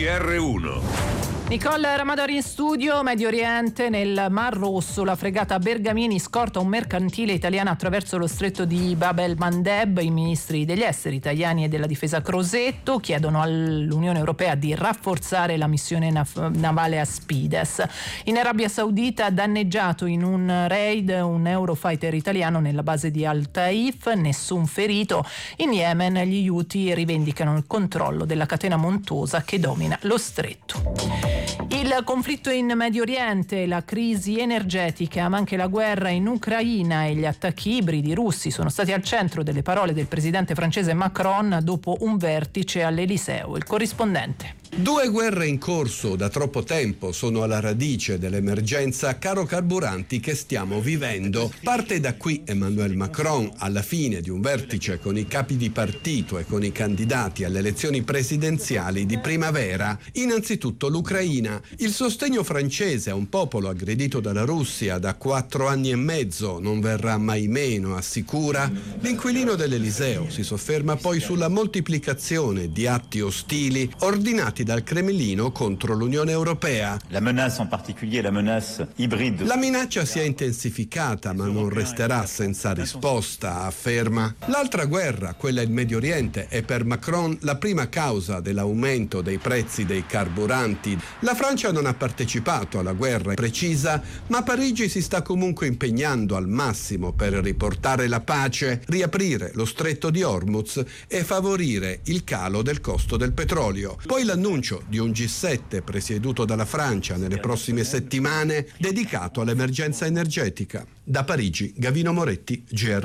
GR1. Nicole Ramadori in studio. Medio Oriente, nel Mar Rosso, la fregata Bergamini scorta un mercantile italiano attraverso lo stretto di Bab el-Mandeb. I ministri degli esteri italiani e della difesa Crosetto chiedono all'Unione Europea di rafforzare la missione navale Aspides. In Arabia Saudita, danneggiato in un raid un Eurofighter italiano nella base di Al Taif, nessun ferito. In Yemen gli Houthi rivendicano il controllo della catena montuosa che domina lo stretto. Il conflitto in Medio Oriente, la crisi energetica, ma anche la guerra in Ucraina e gli attacchi ibridi russi sono stati al centro delle parole del presidente francese Macron dopo un vertice all'Eliseo. Il corrispondente. Due guerre in corso da troppo tempo sono alla radice dell'emergenza caro carburanti che stiamo vivendo. Parte da qui Emmanuel Macron, alla fine di un vertice con i capi di partito e con i candidati alle elezioni presidenziali di primavera. Innanzitutto l'Ucraina. Il sostegno francese a un popolo aggredito dalla Russia da 4 anni e mezzo non verrà mai meno, assicura. L'inquilino dell'Eliseo si sofferma poi sulla moltiplicazione di atti ostili ordinati dal Cremlino contro l'Unione Europea. La menace en particulier, la menace ibride. La minaccia si è intensificata ma non resterà senza risposta, afferma. L'altra guerra, quella in Medio Oriente, è per Macron la prima causa dell'aumento dei prezzi dei carburanti. La Francia non ha partecipato alla guerra precisa, ma Parigi si sta comunque impegnando al massimo per riportare la pace, riaprire lo stretto di Hormuz e favorire il calo del costo del petrolio. Poi l'annuncio di un G7 presieduto dalla Francia nelle prossime settimane dedicato all'emergenza energetica. Da Parigi, Gavino Moretti,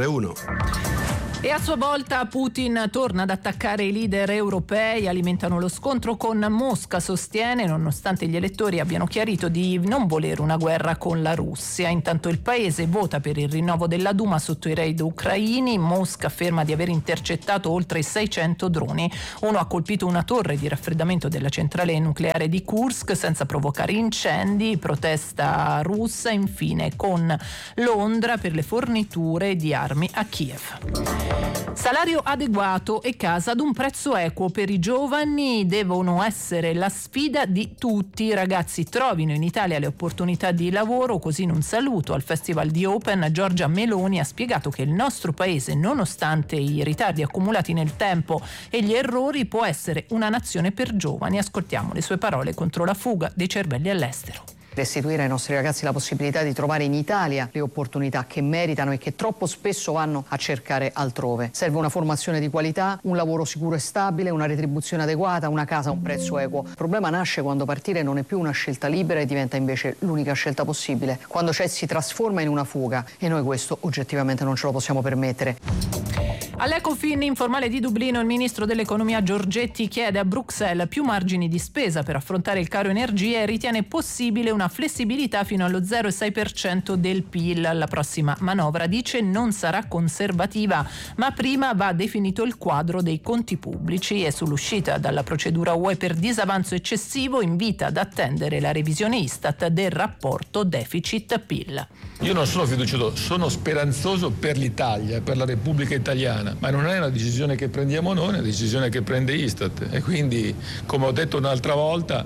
GR1. E a sua volta Putin torna ad attaccare i leader europei, alimentano lo scontro con Mosca, sostiene, nonostante gli elettori abbiano chiarito di non volere una guerra con la Russia. Intanto il paese vota per il rinnovo della Duma sotto i raid ucraini. Mosca afferma di aver intercettato oltre 600 droni. Uno ha colpito una torre di raffreddamento della centrale nucleare di Kursk senza provocare incendi. Protesta russa infine con Londra per le forniture di armi a Kiev. Salario adeguato e casa ad un prezzo equo per i giovani devono essere la sfida di tutti. I ragazzi trovino in Italia le opportunità di lavoro. Così in un saluto al Festival di Open, Giorgia Meloni ha spiegato che il nostro paese, nonostante i ritardi accumulati nel tempo e gli errori, può essere una nazione per giovani. Ascoltiamo le sue parole contro la fuga dei cervelli all'estero. Restituire ai nostri ragazzi la possibilità di trovare in Italia le opportunità che meritano e che troppo spesso vanno a cercare altrove. Serve una formazione di qualità, un lavoro sicuro e stabile, una retribuzione adeguata, una casa a un prezzo equo. Il problema nasce quando partire non è più una scelta libera e diventa invece l'unica scelta possibile, quando si trasforma in una fuga, e noi questo oggettivamente non ce lo possiamo permettere. All'Ecofin informale di Dublino il ministro dell'economia Giorgetti chiede a Bruxelles più margini di spesa per affrontare il caro energia e ritiene possibile una flessibilità fino allo 0,6% del PIL. La prossima manovra, dice, non sarà conservativa, ma prima va definito il quadro dei conti pubblici e sull'uscita dalla procedura UE per disavanzo eccessivo invita ad attendere la revisione Istat del rapporto deficit-PIL. Io non sono fiducioso, sono speranzoso per l'Italia, per la Repubblica Italiana, ma non è una decisione che prendiamo noi, è una decisione che prende Istat e quindi, come ho detto un'altra volta,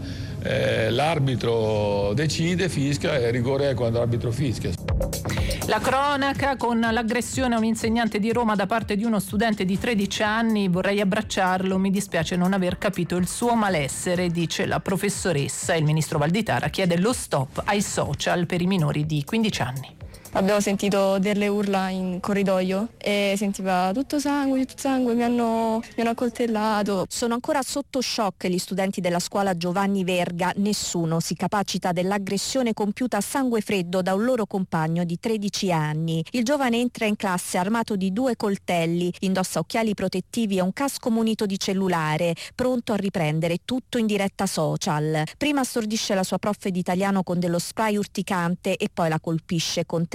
l'arbitro decide, fischia e rigore è quando l'arbitro fischia. La cronaca con l'aggressione a un insegnante di Roma da parte di uno studente di 13 anni. Vorrei abbracciarlo, mi dispiace non aver capito il suo malessere, dice la professoressa. Il ministro Valditara chiede lo stop ai social per i minori di 15 anni. Abbiamo sentito delle urla in corridoio e sentiva tutto sangue, mi hanno accoltellato. Sono ancora sotto shock gli studenti della scuola Giovanni Verga. Nessuno si capacita dell'aggressione compiuta a sangue freddo da un loro compagno di 13 anni. Il giovane entra in classe armato di 2 coltelli, indossa occhiali protettivi e un casco munito di cellulare, pronto a riprendere tutto in diretta social. Prima stordisce la sua prof di italiano con dello spray urticante e poi la colpisce con 3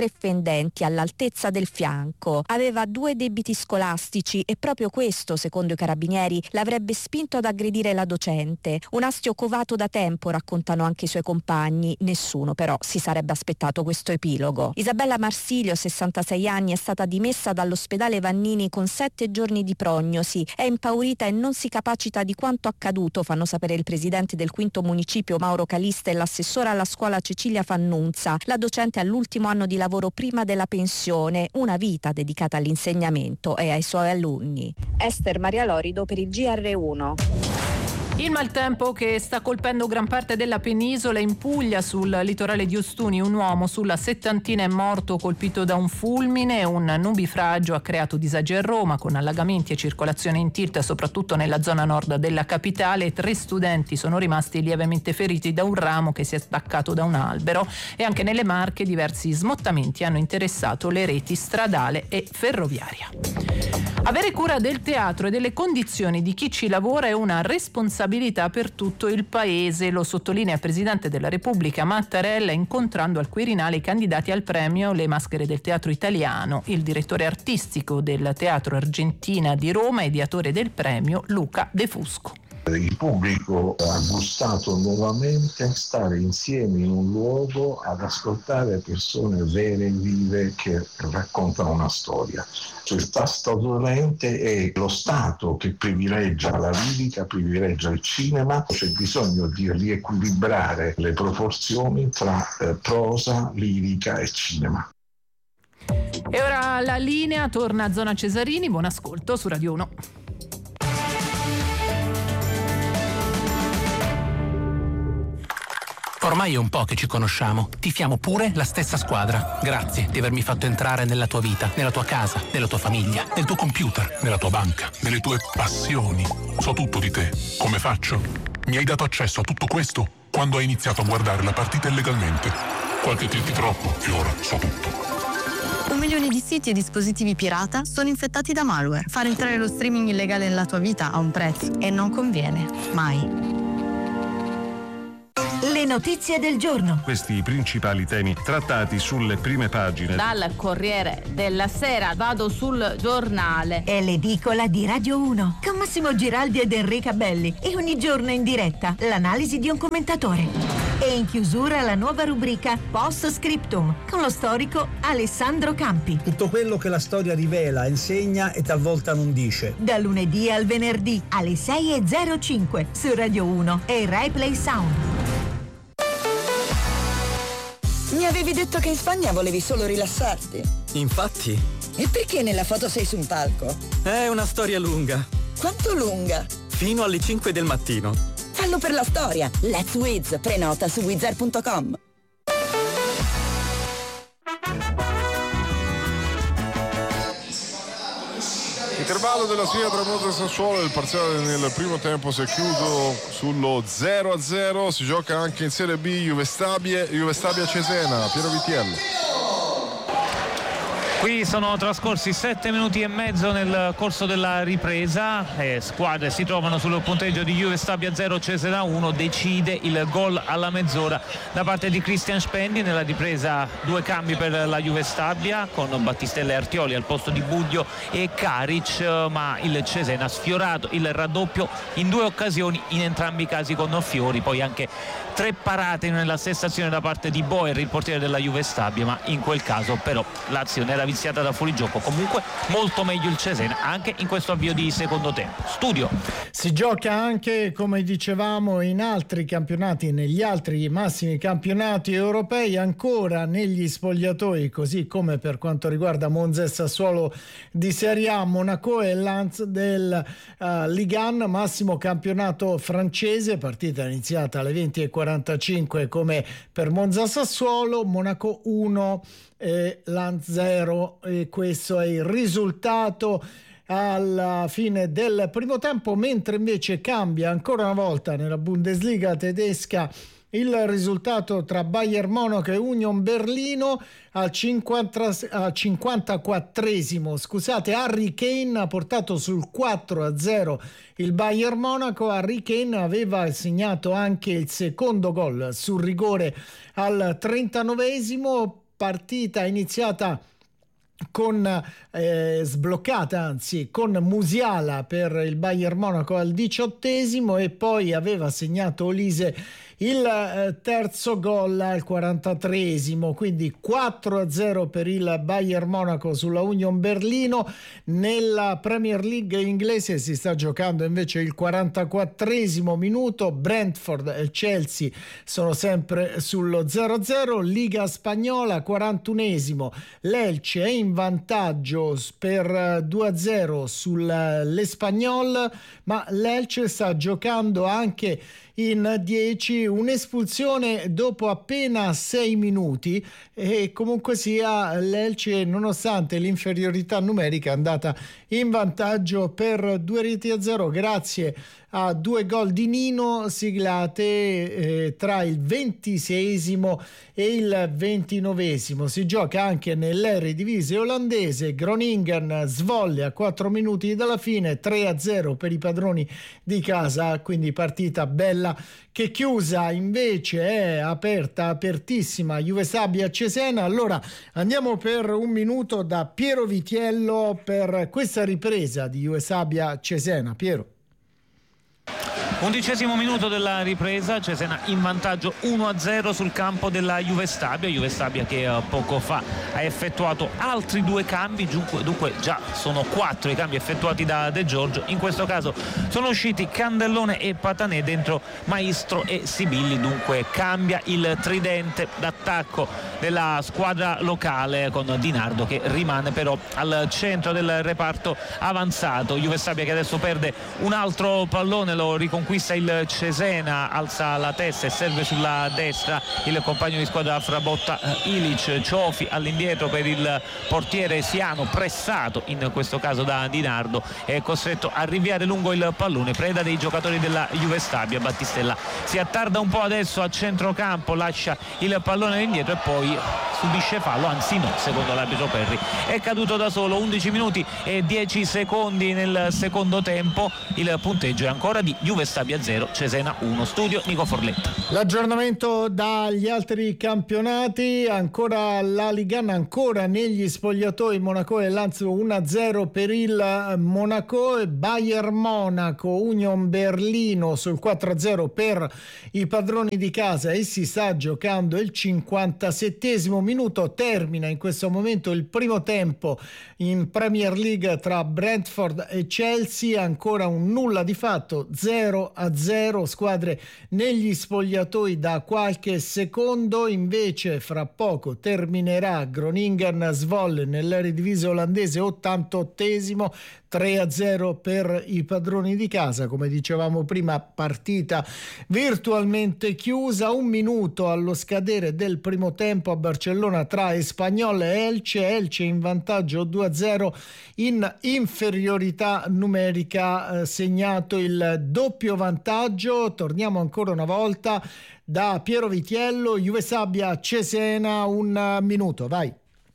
3 fendenti all'altezza del fianco. Aveva 2 debiti scolastici e proprio questo, secondo i carabinieri, l'avrebbe spinto ad aggredire la docente. Un astio covato da tempo, raccontano anche i suoi compagni. Nessuno però si sarebbe aspettato questo epilogo. Isabella Marsilio, 66 anni, è stata dimessa dall'ospedale Vannini con 7 giorni di prognosi. È impaurita e non si capacita di quanto accaduto, fanno sapere il presidente del 5° municipio Mauro Calista e l'assessora alla scuola Cecilia Fannunza. La docente all'ultimo anno di lavoro prima della pensione, una vita dedicata all'insegnamento e ai suoi alunni. Ester Maria Lorido per il GR1. Il maltempo che sta colpendo gran parte della penisola. In Puglia, sul litorale di Ostuni, un uomo sulla settantina è morto colpito da un fulmine. Un nubifragio ha creato disagi a Roma, con allagamenti e circolazione in tilt soprattutto nella zona nord della capitale. 3 studenti sono rimasti lievemente feriti da un ramo che si è staccato da un albero, e anche nelle Marche diversi smottamenti hanno interessato le reti stradale e ferroviaria. Avere cura del teatro e delle condizioni di chi ci lavora è una responsabilità per tutto il paese, lo sottolinea il Presidente della Repubblica Mattarella incontrando al Quirinale i candidati al premio Le Maschere del Teatro Italiano. Il direttore artistico del Teatro Argentina di Roma e ideatore del premio Luca De Fusco. Il pubblico ha gustato nuovamente stare insieme in un luogo ad ascoltare persone vere e vive che raccontano una storia. Cioè, il tasto dolente è lo Stato che privilegia la lirica, privilegia il cinema. C'è bisogno di riequilibrare le proporzioni tra prosa, lirica e cinema. E ora la linea torna a Zona Cesarini. Buon ascolto su Radio 1. Ormai è un po' che ci conosciamo. Tifiamo pure la stessa squadra. Grazie di avermi fatto entrare nella tua vita, nella tua casa, nella tua famiglia, nel tuo computer, nella tua banca, nelle tue passioni. So tutto di te. Come faccio? Mi hai dato accesso a tutto questo quando hai iniziato a guardare la partita illegalmente. Qualche click troppo e ora so tutto. 1 milione di siti e dispositivi pirata sono infettati da malware. Far entrare lo streaming illegale nella tua vita ha un prezzo e non conviene. Mai. Le notizie del giorno. Questi i principali temi trattati sulle prime pagine. Dal Corriere della Sera vado sul Giornale. È l'edicola di Radio 1 con Massimo Giraldi ed Enrica Belli, e ogni giorno in diretta l'analisi di un commentatore. E in chiusura la nuova rubrica Post Scriptum con lo storico Alessandro Campi. Tutto quello che la storia rivela, insegna e talvolta non dice. Da lunedì al venerdì alle 6:05 su Radio 1 e Rai Play Sound. Mi avevi detto che in Spagna volevi solo rilassarti. Infatti. E perché nella foto sei su un palco? È una storia lunga. Quanto lunga? Fino alle 5 del mattino. Fallo per la storia. Let's Wiz. Prenota su wizard.com. Intervallo della sfida tra Monza e Sassuolo, il parziale nel primo tempo si è chiuso sullo 0-0, si gioca anche in Serie B Juve Stabia Cesena. Piero Vitiello. Qui sono trascorsi 7 minuti e mezzo nel corso della ripresa, le squadre si trovano sul punteggio di Juve Stabia 0 Cesena 1, decide il gol alla mezz'ora da parte di Christian Spendi. Nella ripresa 2 cambi per la Juve Stabia con Battistella e Artioli al posto di Buglio e Karic, ma il Cesena ha sfiorato il raddoppio in 2 occasioni, in entrambi i casi con Fiori, poi anche 3 parate nella stessa azione da parte di Boer, il portiere della Juve Stabia, ma in quel caso però l'azione era viziata da fuorigioco. Comunque molto meglio il Cesena anche in questo avvio di secondo tempo. Studio. Si gioca anche, come dicevamo, in altri campionati, negli altri massimi campionati europei, ancora negli spogliatoi, così come per quanto riguarda Monza e Sassuolo di Serie A, Monaco e Lens del Ligue 1, massimo campionato francese, partita iniziata alle 20:45 come per Monza Sassuolo, Monaco 1 e Lens 0, e questo è il risultato alla fine del primo tempo, mentre invece cambia ancora una volta nella Bundesliga tedesca il risultato tra Bayern Monaco e Union Berlino. Al 54esimo, Harry Kane ha portato sul 4-0 il Bayern Monaco. Harry Kane aveva segnato anche il secondo gol sul rigore al 39esimo. partita iniziata con sbloccata anzi con Musiala per il Bayern Monaco al 18° e poi aveva segnato Olise il terzo gol al 43°, quindi 4-0 per il Bayern Monaco sulla Union Berlino. Nella Premier League inglese si sta giocando invece il 44° minuto, Brentford e Chelsea sono sempre sullo 0-0. Liga spagnola, 41°, l'Elche è in vantaggio per 2-0 sull'Espanyol, ma l'Elche sta giocando anche in 10, un'espulsione dopo appena 6 minuti e comunque sia l'Elche, nonostante l'inferiorità numerica, è andata in vantaggio per 2-0 grazie a 2 gol di Nino siglate tra il 26° e il 29°. Si gioca anche nell'Eredivisie olandese, Groningen Zwolle a 4 minuti dalla fine, 3-0 per i padroni di casa, quindi partita bella che chiusa. Invece è apertissima Juve Stabia Cesena. Allora andiamo per un minuto da Piero Vitiello per questa ripresa di Juve Stabia Cesena. Piero. 11° minuto della ripresa, Cesena in vantaggio 1-0 sul campo della Juve Stabia che poco fa ha effettuato altri 2 cambi, dunque già sono 4 i cambi effettuati da De Giorgio. In questo caso sono usciti Candellone e Patanè, dentro Maestro e Sibilli, dunque cambia il tridente d'attacco della squadra locale con Di Nardo che rimane però al centro del reparto avanzato. Juve Stabia che adesso perde un altro pallone, lo riconquista il Cesena, alza la testa e serve sulla destra il compagno di squadra Frabotta Ilic. Ciofi all'indietro per il portiere Siano, pressato in questo caso da Di Nardo, è costretto a rinviare lungo il pallone, preda dei giocatori della Juve Stabia. Battistella si attarda un po' adesso a centrocampo, lascia il pallone indietro e poi subisce fallo, anzi no, secondo l'arbitro Perri è caduto da solo. 11 minuti e 10 secondi nel secondo tempo, il punteggio è ancora di Juve Stabia 0, Cesena 1. Studio Nico Forletta. L'aggiornamento dagli altri campionati, ancora la Ligan, ancora negli spogliatoi Monaco e Lazio 1-0 per il Monaco, e Bayern Monaco Union Berlino sul 4-0 per i padroni di casa e si sta giocando il 57° minuto. Termina in questo momento il primo tempo in Premier League tra Brentford e Chelsea, ancora un nulla di fatto, 0-0, squadre negli spogliatoi da qualche secondo. Invece fra poco terminerà Groningen Zwolle nell'Eredivisie olandese, 88°, 3-0 per i padroni di casa. Come dicevamo prima, partita virtualmente chiusa. 1 minuto allo scadere del primo tempo a Barcellona tra Espanyol e Elche in vantaggio 2-0, in inferiorità numerica, segnato il doppio vantaggio. Torniamo ancora una volta da Piero Vitiello, Juve Stabia Cesena, 1 minuto, vai.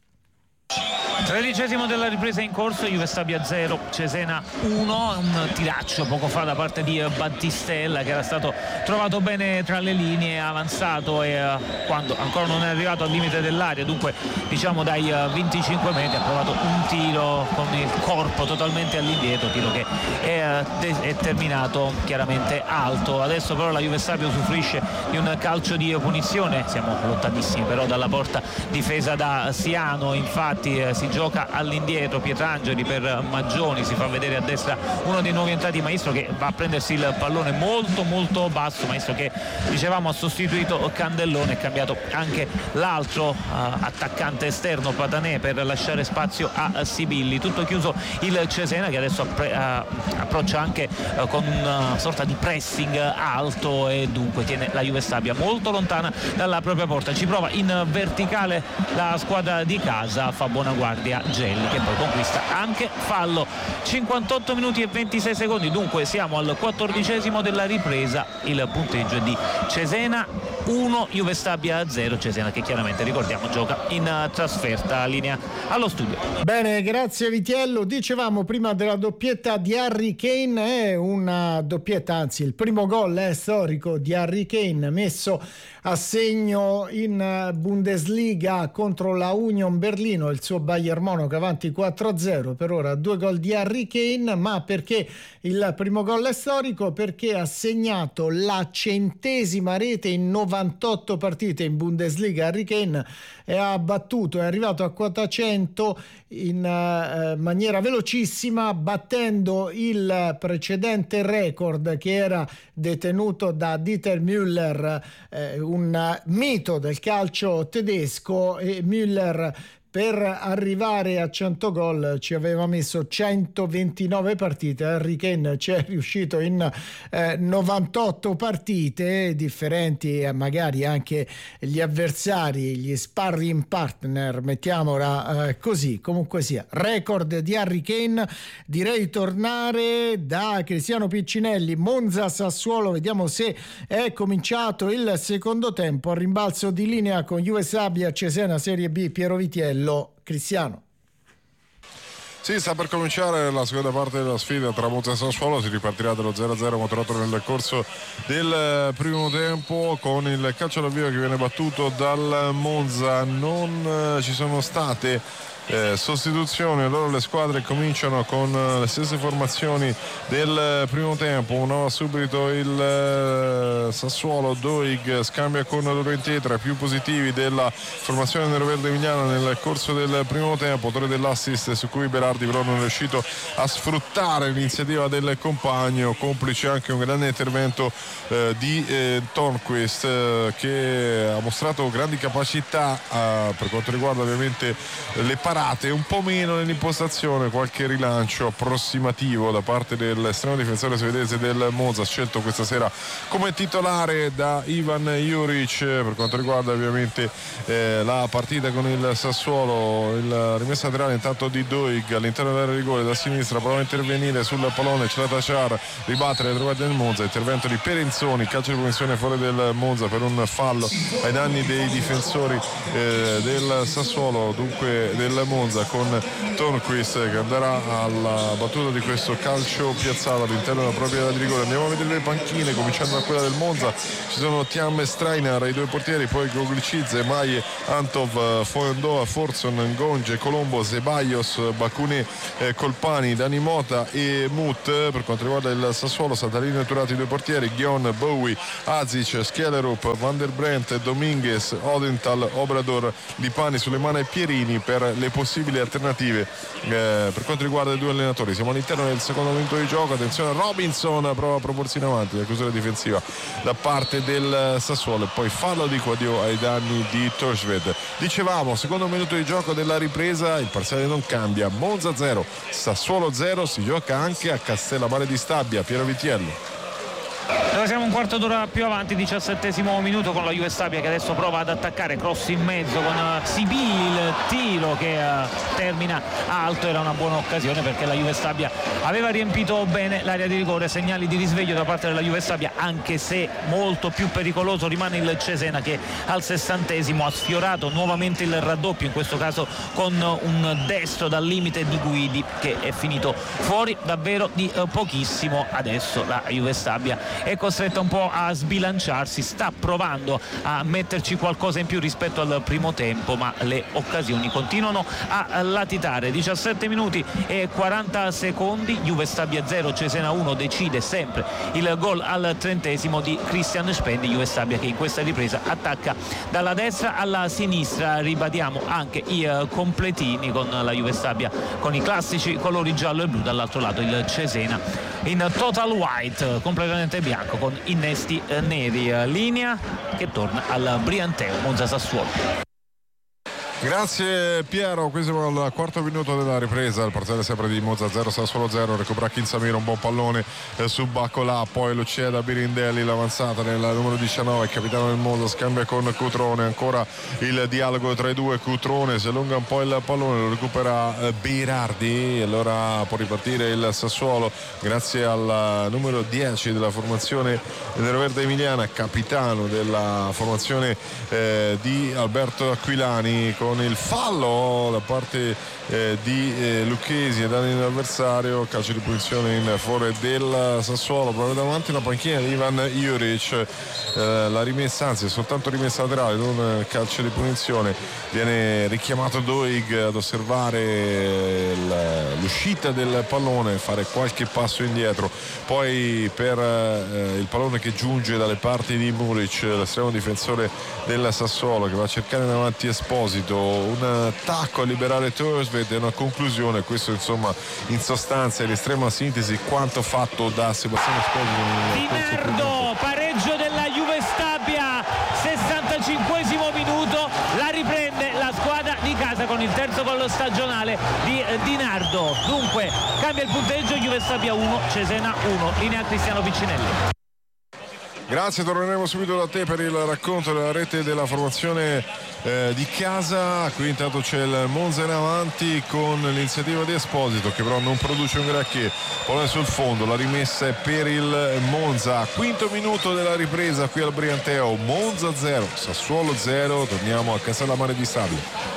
13° della ripresa in corso, Juve Stabia 0, Cesena 1, un tiraccio poco fa da parte di Battistella che era stato trovato bene tra le linee, avanzato e quando ancora non è arrivato al limite dell'area, dunque diciamo dai 25 metri, ha provato un tiro con il corpo totalmente all'indietro, tiro che è terminato chiaramente alto. Adesso però la Juve Stabia usufruisce di un calcio di punizione, siamo lontanissimi però dalla porta difesa da Siano, infatti si gioca all'indietro, Pietrangeli per Maggioni, si fa vedere a destra uno dei nuovi entrati, Maestro, che va a prendersi il pallone molto basso, Maestro che dicevamo ha sostituito Candellone, è cambiato anche l'altro attaccante esterno Patanè per lasciare spazio a Sibilli. Tutto chiuso il Cesena che adesso approccia anche con una sorta di pressing alto e dunque tiene la Juve Stabia molto lontana dalla propria porta. Ci prova in verticale la squadra di casa, fa buona guardia guardia Gelli, che poi conquista anche fallo. 58 minuti e 26 secondi, dunque siamo al 14° della ripresa, il punteggio è di Cesena 1, Juve Stabia 0. Cesena che chiaramente, ricordiamo, gioca in trasferta. Linea allo studio. Bene, grazie Vitiello. Dicevamo prima della doppietta di Harry Kane, è una doppietta, anzi il primo gol è storico di Harry Kane, messo a segno in Bundesliga contro la Union Berlino, il suo Bayern Monaco avanti 4-0. Per ora 2 gol di Harry Kane. Ma perché il primo gol è storico? Perché ha segnato la 100ª rete in 98 partite in Bundesliga. Harry Kane è arrivato a quota 100 in maniera velocissima, battendo il precedente record che era detenuto da Dieter Müller, un mito del calcio tedesco. E Müller, per arrivare a 100 gol, ci aveva messo 129 partite. Harry Kane ci è riuscito in 98 partite differenti, magari anche gli avversari, gli sparring partner, mettiamola così. Comunque sia, record di Harry Kane. Direi tornare da Cristiano Piccinelli. Monza Sassuolo, vediamo se è cominciato il secondo tempo. A rimbalzo di linea con Juve Stabia Cesena Serie B, Piero Vitiello. Cristiano. Sì, sta per cominciare la seconda parte della sfida tra Monza e Sassuolo. Si ripartirà dallo 0-0 motorato nel corso del primo tempo, con il calcio d'avvio che viene battuto dal Monza. Non ci sono state sostituzioni, allora le squadre cominciano con le stesse formazioni del primo tempo. Una subito il Sassuolo. Doig scambia con Laurentier, tra i più positivi della formazione neroverde emiliana nel corso del primo tempo, autore dell'assist su cui Berardi però non è riuscito a sfruttare l'iniziativa del compagno, complice anche un grande intervento di Tornquist, che ha mostrato grandi capacità per quanto riguarda ovviamente le parate, un po' meno nell'impostazione, qualche rilancio approssimativo da parte dell'estremo difensore svedese del Monza, scelto questa sera come titolare da Ivan Juric. Per quanto riguarda ovviamente la partita con il Sassuolo, il rimessa laterale intanto di Doig all'interno dell'area di rigore da sinistra, prova a intervenire sul pallone Clatachar, ribattere le trovate del Monza, intervento di Perenzoni, calcio di punizione fuori del Monza per un fallo ai danni dei difensori del Sassuolo, dunque del Monza, con Tornquist che andrà alla battuta di questo calcio piazzato all'interno della propria area di rigore. Andiamo a vedere le panchine, cominciando da quella del Monza. Ci sono Tiam e Strainer, i due portieri, poi Goglicic, Maie, Antov, Foendoa, Forson, Ngonge, Colombo, Ceballos, Bakune, Colpani, Dani Mota e Mut. Per quanto riguarda il Sassuolo, Satalini e Turati, i due portieri, Ghion, Bowie, Azic, Schelerup, Van der Brent, Dominguez, Odenthal, Obrador, Lipani, Sulemana e Pierini per le possibili alternative per quanto riguarda i due allenatori. Siamo all'interno del secondo minuto di gioco. Attenzione, Robinson prova a proporsi in avanti, la chiusura difensiva da parte del Sassuolo e poi fallo di Quadio ai danni di Torsved. Dicevamo, secondo minuto di gioco della ripresa, il parziale non cambia, Monza 0, Sassuolo 0, si gioca anche a Castellammare di Stabia. Piero Vitiello. Noi siamo un quarto d'ora più avanti, 17° minuto, con la Juve Stabia che adesso prova ad attaccare, cross in mezzo con Sibilli, il tiro che termina alto. Era una buona occasione perché la Juve Stabia aveva riempito bene l'area di rigore. Segnali di risveglio da parte della Juve Stabia, anche se molto più pericoloso rimane il Cesena, che al 60° ha sfiorato nuovamente il raddoppio, in questo caso con un destro dal limite di Guidi che è finito fuori davvero di pochissimo. Adesso la Juve Stabia è costretta un po' a sbilanciarsi, sta provando a metterci qualcosa in più rispetto al primo tempo, ma le occasioni continuano a latitare. 17 minuti e 40 secondi, Juve Stabia 0, Cesena 1. Decide sempre il gol al 30° di Christian Spendi. Juve Stabia che in questa ripresa attacca dalla destra alla sinistra. Ribadiamo anche i completini, con la Juve Stabia con i classici colori giallo e blu, dall'altro lato il Cesena in total white, completamente bianco con innesti neri. Linea che torna al Brianteo, Monza Sassuolo. Grazie Piero, qui siamo al quarto minuto della ripresa, il parziale sempre di Monza 0, Sassuolo 0, recupera Kinsamiro, un buon pallone su Baccolà, poi lo cede a Birindelli, l'avanzata nel numero 19, il capitano del Monza, scambia con Cutrone, ancora il dialogo tra i due, Cutrone si allunga un po' il pallone, lo recupera Berardi, allora può ripartire il Sassuolo grazie al numero 10 della formazione nero-verde emiliana, capitano della formazione di Alberto Aquilani, con il fallo da parte di Lucchesi e danni all'avversario, calcio di punizione in favore del Sassuolo, proprio davanti alla panchina di Ivan Juric, la rimessa, anzi è soltanto rimessa laterale, non calcio di punizione, viene richiamato Doig ad osservare l'uscita del pallone, fare qualche passo indietro, poi per il pallone che giunge dalle parti di Muric, l'estremo difensore del Sassuolo, che va a cercare davanti Esposito, un tacco a liberare Thursved e una conclusione. Questo insomma in sostanza è l'estrema sintesi quanto fatto da Sebastiano Esposito. Di Nardo, pareggio della Juve Stabia, 65esimo minuto, la riprende la squadra di casa con il terzo gol stagionale di Di Nardo. Dunque cambia il punteggio, Juve Stabia 1, Cesena 1, linea Cristiano Piccinelli. Grazie, torneremo subito da te per il racconto della rete della formazione di casa. Qui intanto c'è il Monza in avanti con l'iniziativa di Esposito, che però non produce un granché, pallone sul fondo, la rimessa è per il Monza. Quinto minuto della ripresa qui al Brianteo, Monza 0, Sassuolo 0. Torniamo a Castellammare di Stabia.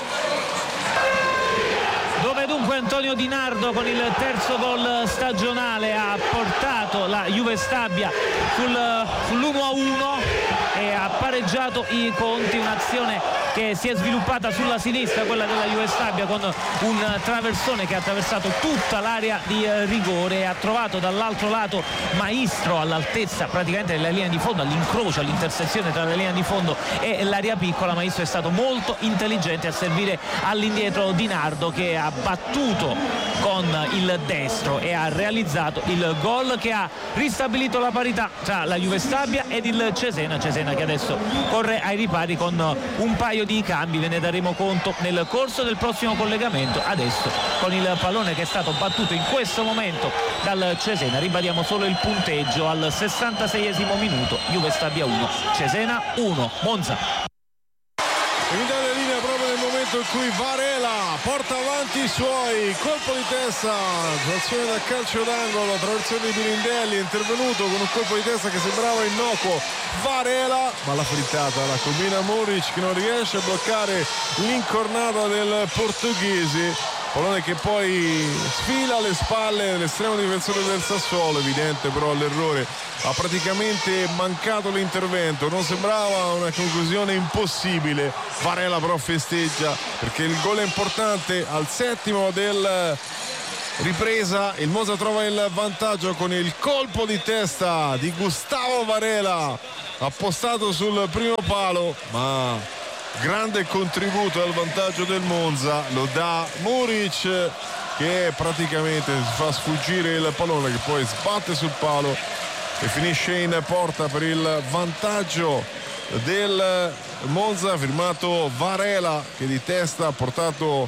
Dunque Antonio Di Nardo con il terzo gol stagionale ha portato la Juve Stabia sull'1-1 e ha pareggiato i conti, un'azione che si è sviluppata sulla sinistra, quella della Juve Stabia, con un traversone che ha attraversato tutta l'area di rigore e ha trovato dall'altro lato Maestro all'altezza praticamente della linea di fondo, all'incrocio, all'intersezione tra la linea di fondo e l'area piccola. Maestro è stato molto intelligente a servire all'indietro Di Nardo, che ha battuto con il destro e ha realizzato il gol che ha ristabilito la parità tra la Juve Stabia ed il Cesena che adesso corre ai ripari con un paio di cambi, ve ne daremo conto nel corso del prossimo collegamento. Adesso con il pallone che è stato battuto in questo momento dal Cesena ribadiamo solo il punteggio al 66esimo minuto, Juve Stabia 1, Cesena 1, Monza. In cui Varela porta avanti i suoi, colpo di testa, azione da calcio d'angolo, traversione di Birindelli, è intervenuto con un colpo di testa che sembrava innocuo Varela, ma la frittata la combina Muric, che non riesce a bloccare l'incornata del portoghese. Pallone che poi sfila alle spalle dell'estremo difensore del Sassuolo, evidente però l'errore, ha praticamente mancato l'intervento, non sembrava una conclusione impossibile. Varela però festeggia perché il gol è importante al settimo del ripresa, il Monza trova il vantaggio con il colpo di testa di Gustavo Varela, appostato sul primo palo, ma grande contributo al vantaggio del Monza lo dà Muric, che praticamente fa sfuggire il pallone, che poi sbatte sul palo e finisce in porta per il vantaggio del Monza, firmato Varela, che di testa ha portato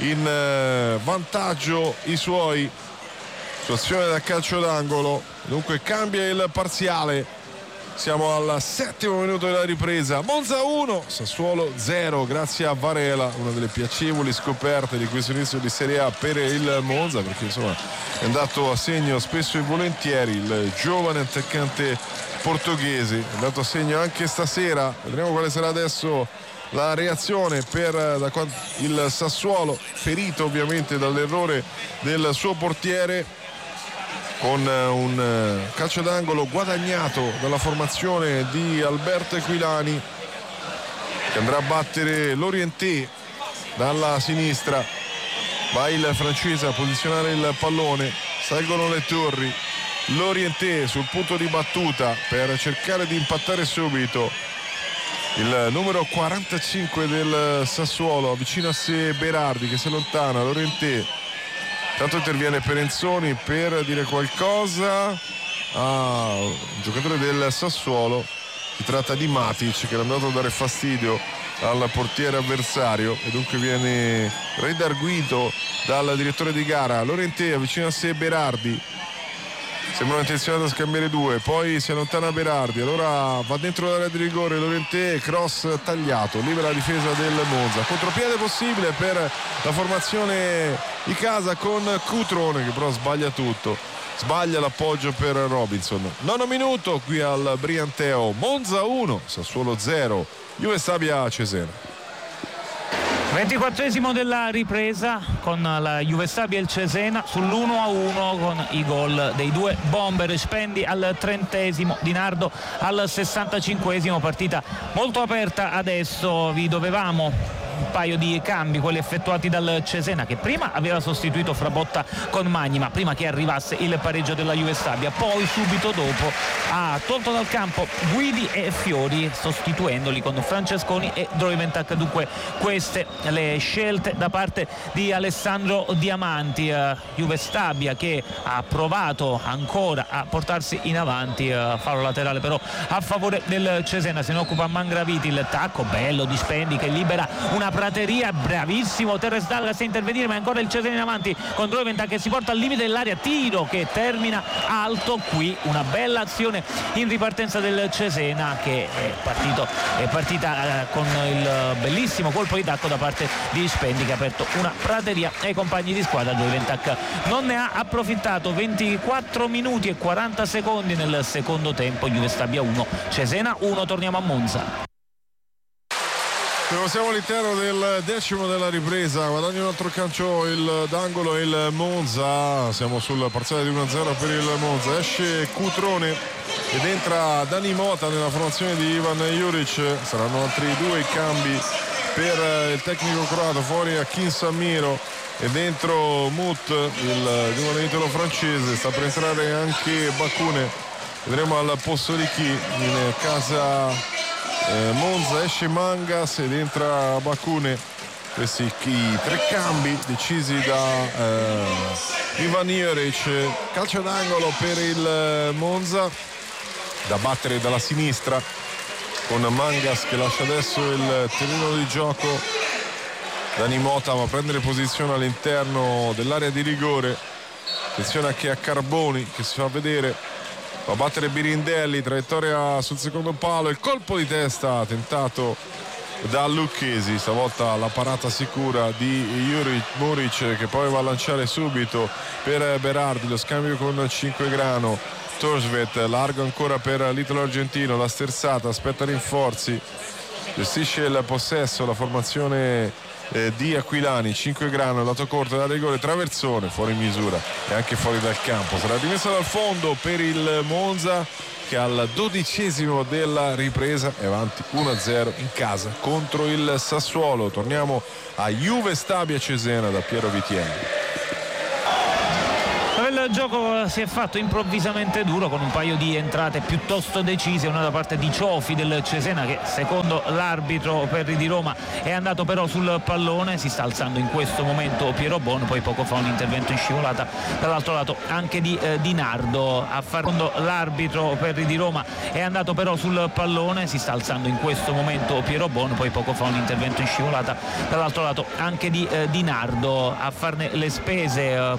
in vantaggio i suoi su azione da calcio d'angolo. Dunque cambia il parziale. Siamo al settimo minuto della ripresa, Monza 1, Sassuolo 0, grazie a Varela, una delle piacevoli scoperte di questo inizio di Serie A per il Monza, perché insomma è andato a segno spesso e volentieri il giovane attaccante portoghese, è andato a segno anche stasera. Vedremo quale sarà adesso la reazione per il Sassuolo, ferito ovviamente dall'errore del suo portiere, con un calcio d'angolo guadagnato dalla formazione di Alberto Aquilani, che andrà a battere Lorienté dalla sinistra. Va il francese a posizionare il pallone, salgono le torri, Lorienté sul punto di battuta per cercare di impattare subito il numero 45 del Sassuolo, avvicina a sé Berardi che si allontana. Lorienté, tanto interviene Perenzoni per dire qualcosa a un giocatore del Sassuolo, si tratta di Matic, che è andato a dare fastidio al portiere avversario e dunque viene redarguito dal direttore di gara. Lorentè avvicina a sé Berardi, sembra intenzionato a scambiare due, poi si allontana Berardi, allora va dentro l'area di rigore Lorentè, cross tagliato, libera la difesa del Monza, contropiede possibile per la formazione di casa con Cutrone che però sbaglia tutto, sbaglia l'appoggio per Robinson. 9 minuto qui al Brianteo, Monza 1 Sassuolo 0, Juve Stabia Cesena. 24esimo della ripresa con la Juve Stabia e il Cesena sull'1-1 con i gol dei due bomber, Spendi al 30esimo, Di Nardo al 65esimo, partita molto aperta adesso. Vi dovevamo un paio di cambi, quelli effettuati dal Cesena che prima aveva sostituito Frabotta con Magni, ma prima che arrivasse il pareggio della Juve Stabia, poi subito dopo ha tolto dal campo Guidi e Fiori sostituendoli con Francesconi e Droiventak. Dunque queste le scelte da parte di Alessandro Diamanti. Juve Stabia che ha provato ancora a portarsi in avanti, fallo laterale però a favore del Cesena, se ne occupa Mangraviti, il tacco bello di Spendi che libera una prateria, bravissimo Terres Dalgas a intervenire, ma ancora il Cesena in avanti con Droiventak che si porta al limite dell'area, tiro che termina alto. Qui una bella azione in ripartenza del Cesena che è partita con il bellissimo colpo di tacco da parte di Spendi che ha aperto una prateria ai compagni di squadra. Droiventak non ne ha approfittato. 24 minuti e 40 secondi nel secondo tempo, Juve Stabia 1 Cesena 1. Torniamo a Monza. Siamo all'interno del decimo della ripresa, guadagna un altro calcio d'angolo il Monza, siamo sul parziale di 1-0 per il Monza, esce Cutrone ed entra Dani Mota nella formazione di Ivan Juric. Saranno altri due cambi per il tecnico croato, fuori Akin Samiro e dentro Mut, il giovane italo francese, sta per entrare anche Bakune, vedremo al posto di chi in casa Monza. Esce Mangas ed entra Bakune. Questi i tre cambi decisi da Ivan Juric. Calcio d'angolo per il Monza da battere dalla sinistra con Mangas che lascia adesso il terreno di gioco. Dani Mota va a prendere posizione all'interno dell'area di rigore. Attenzione anche a Carboni che si fa vedere, va a battere Birindelli, traiettoria sul secondo palo, il colpo di testa tentato da Lucchesi, stavolta la parata sicura di Muric che poi va a lanciare subito per Berardi, lo scambio con Cinquegrano. Torsvet largo ancora per l'italo argentino, la sterzata, aspetta rinforzi, gestisce il possesso la formazione di Aquilani. Cinquegrano lato corto da rigore, traversone fuori misura e anche fuori dal campo. Sarà rimessa dal fondo per il Monza che al 12esimo della ripresa è avanti 1-0 in casa contro il Sassuolo. Torniamo a Juve Stabia Cesena da Piero Vitielli. Il gioco si è fatto improvvisamente duro con un paio di entrate piuttosto decise, una da parte di Ciofi del Cesena che secondo l'arbitro Perri di Roma è andato però sul pallone, si sta alzando in questo momento Piero Bon, poi poco fa un intervento in scivolata dall'altro lato anche di Di Nardo. Secondo l'arbitro Perri di Roma è andato però sul pallone, si sta alzando in questo momento Piero Bon, poi poco fa un intervento in scivolata dall'altro lato anche di Nardo a farne le spese